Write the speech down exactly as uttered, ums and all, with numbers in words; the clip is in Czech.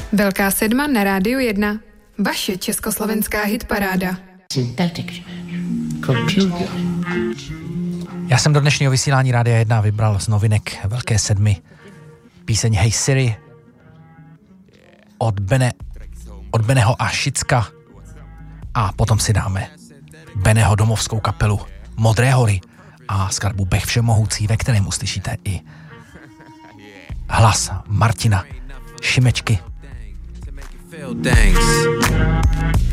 Velká sedma na Rádiu jedna. Vaše československá hitparáda. Já jsem do dnešního vysílání Rádia jedna vybral z novinek Velké sedmy píseň Hey Siri od Bene, od Beneho a Šicka a potom si dáme Beneho domovskou kapelu Modré hory a skladbu Bech všemohoucí, ve kterém uslyšíte i hlas Martina Šimečky.